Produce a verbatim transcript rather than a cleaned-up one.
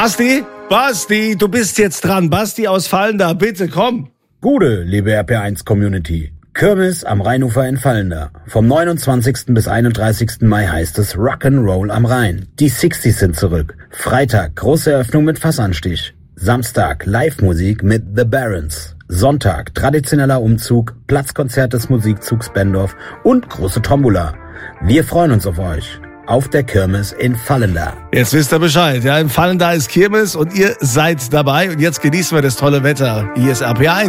Basti, Basti, du bist jetzt dran. Basti aus Fallenda, bitte komm. Gute, liebe R P eins Community. Kirmes am Rheinufer in Fallenda. Vom neunundzwanzigsten bis einunddreißigsten Mai heißt es Rock'n'Roll am Rhein. Die Sixties sind zurück. Freitag große Eröffnung mit Fassanstich. Samstag Live-Musik mit The Barons. Sonntag traditioneller Umzug, Platzkonzert des Musikzugs Bendorf und große Tombola. Wir freuen uns auf euch. Auf der Kirmes in Fallenda. Jetzt wisst ihr Bescheid. Ja, in Fallenda ist Kirmes und ihr seid dabei. Und jetzt genießen wir das tolle Wetter. Hier ist R P eins.